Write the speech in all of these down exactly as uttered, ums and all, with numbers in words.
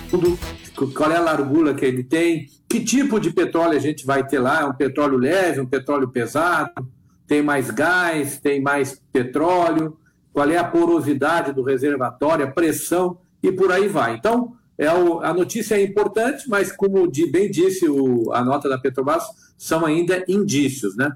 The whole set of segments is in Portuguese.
tudo, qual é a largura que ele tem, que tipo de petróleo a gente vai ter lá, é um petróleo leve, um petróleo pesado, tem mais gás, tem mais petróleo, qual é a porosidade do reservatório, a pressão e por aí vai. Então, é o, a notícia é importante, mas como bem disse o, a nota da Petrobras, são ainda indícios, né?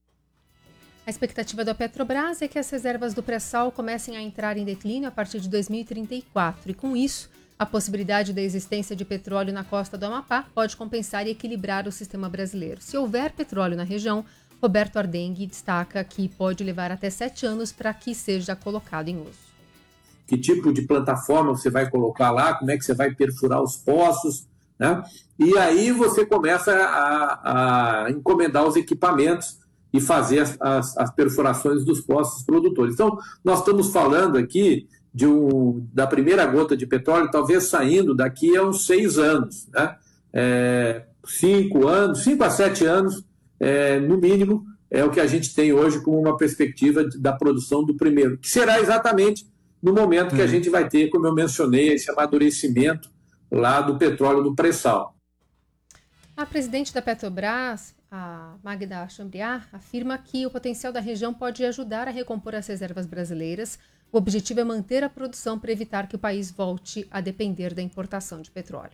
A expectativa da Petrobras é que as reservas do pré-sal comecem a entrar em declínio a partir de dois mil e trinta e quatro e, com isso, a possibilidade da existência de petróleo na costa do Amapá pode compensar e equilibrar o sistema brasileiro. Se houver petróleo na região, Roberto Ardengui destaca que pode levar até sete anos para que seja colocado em uso. Que tipo de plataforma você vai colocar lá, como é que você vai perfurar os poços, né? E aí você começa a, a encomendar os equipamentos e fazer as, as, as perfurações dos poços produtores. Então, nós estamos falando aqui de um, da primeira gota de petróleo, talvez saindo daqui a uns seis anos, né? É, cinco anos, cinco a sete anos, é, no mínimo, é o que a gente tem hoje como uma perspectiva de, da produção do primeiro, que será exatamente no momento que a gente vai ter, como eu mencionei, esse amadurecimento lá do petróleo do pré-sal. A presidente da Petrobras, a Magda Chambriard, afirma que o potencial da região pode ajudar a recompor as reservas brasileiras. O objetivo é manter a produção para evitar que o país volte a depender da importação de petróleo.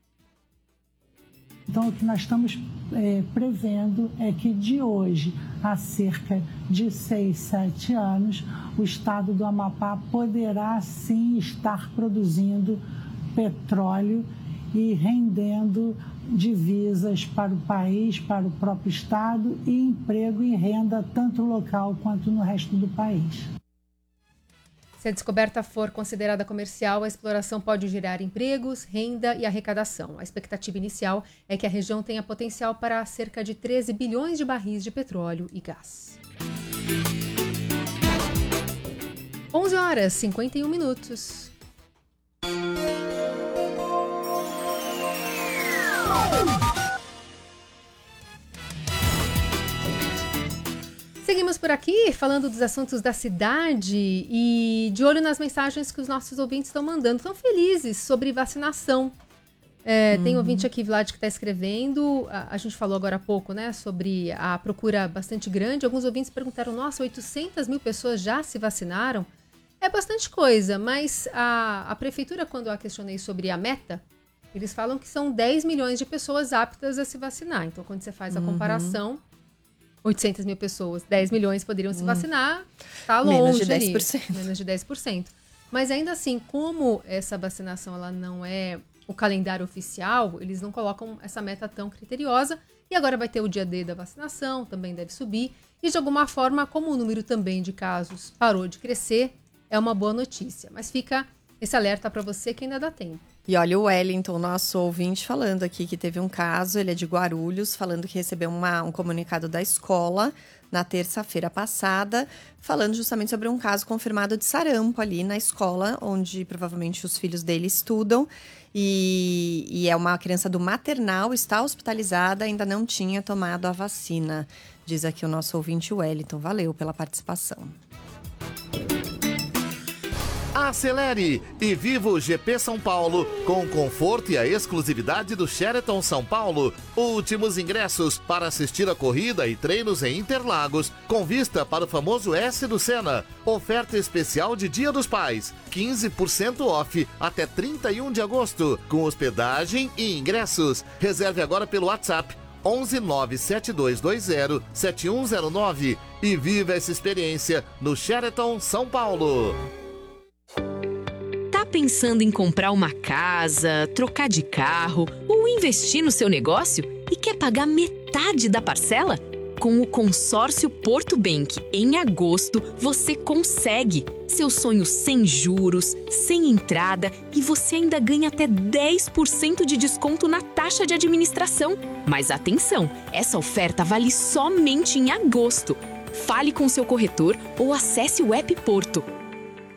Então, o que nós estamos é, prevendo é que de hoje a cerca de seis, sete anos, o estado do Amapá poderá sim estar produzindo petróleo e rendendo divisas para o país, para o próprio estado e emprego e renda tanto local quanto no resto do país. Se a descoberta for considerada comercial, a exploração pode gerar empregos, renda e arrecadação. A expectativa inicial é que a região tenha potencial para cerca de treze bilhões de barris de petróleo e gás. onze horas e cinquenta e um minutos. Seguimos por aqui falando dos assuntos da cidade e de olho nas mensagens que os nossos ouvintes estão mandando. Estão felizes sobre vacinação. É, uhum. Tem um ouvinte aqui, Vlad, que está escrevendo. A, a gente falou agora há pouco, né, sobre a procura bastante grande. Alguns ouvintes perguntaram, nossa, oitocentas mil pessoas já se vacinaram? É bastante coisa, mas a, a prefeitura, quando eu a questionei sobre a meta, eles falam que são dez milhões de pessoas aptas a se vacinar. Então, quando você faz a comparação, oitocentas mil pessoas, dez milhões poderiam se vacinar, tá longe. Menos de dez por cento. Ali, menos de dez por cento. Mas ainda assim, como essa vacinação ela não é o calendário oficial, eles não colocam essa meta tão criteriosa. E agora vai ter o dia D da vacinação, também deve subir. E de alguma forma, como o número também de casos parou de crescer, é uma boa notícia. Mas fica esse alerta para você que ainda dá tempo. E olha o Wellington, nosso ouvinte, falando aqui que teve um caso, ele é de Guarulhos, falando que recebeu uma, um comunicado da escola na terça-feira passada, falando justamente sobre um caso confirmado de sarampo ali na escola, onde provavelmente os filhos dele estudam. E, e é uma criança do maternal, está hospitalizada, ainda não tinha tomado a vacina. Diz aqui o nosso ouvinte Wellington. Valeu pela participação. Acelere e viva o G P São Paulo com o conforto e a exclusividade do Sheraton São Paulo. Últimos ingressos para assistir a corrida e treinos em Interlagos, com vista para o famoso S do Senna. Oferta especial de Dia dos Pais, quinze por cento off até trinta e um de agosto, com hospedagem e ingressos. Reserve agora pelo WhatsApp onze nove sete dois dois zero sete um zero nove e viva essa experiência no Sheraton São Paulo. Tá pensando em comprar uma casa, trocar de carro ou investir no seu negócio e quer pagar metade da parcela? Com o consórcio Porto Bank, em agosto, você consegue. Seu sonho sem juros, sem entrada e você ainda ganha até dez por cento de desconto na taxa de administração. Mas atenção, essa oferta vale somente em agosto. Fale com seu corretor ou acesse o app Porto.